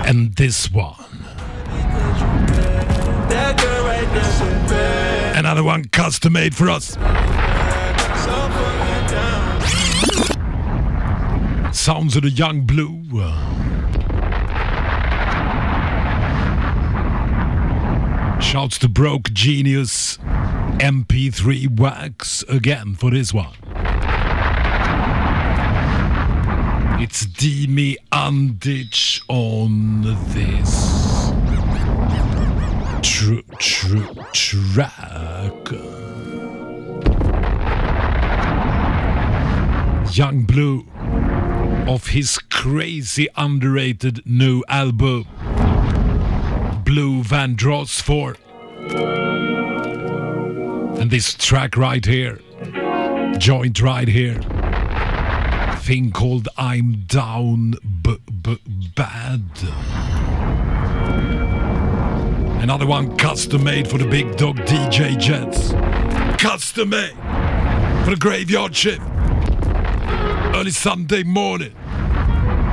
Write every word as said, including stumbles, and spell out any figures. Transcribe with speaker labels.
Speaker 1: And this one. Another one custom made for us. Sounds of the Young Blue. Shouts to Broke Genius M P three Wax again for this one. It's Dimi Andich on this tr- tr- track. Young Blue of his crazy underrated new album Blue Van Dross four. And this track right here, joint right here, thing called I'm Down B- B- Bad. Another one custom made for the Big Dog D J Jets. Custom made for the graveyard shift. Early Sunday morning.